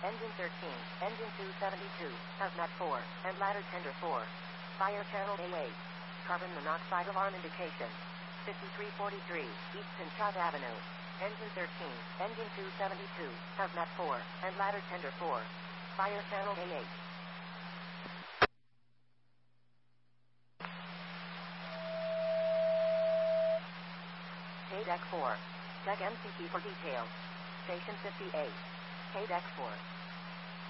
Engine 13, Engine 272, Hazmat 4, and Ladder Tender 4. Fire Channel A8. Carbon monoxide alarm indication. 5343, East Pinchot Avenue. Engine 13, Engine 272, Hazmat 4, and Ladder Tender 4. Fire Channel A8. Deck 4. Check MCP for details. Station 58. Deck 4.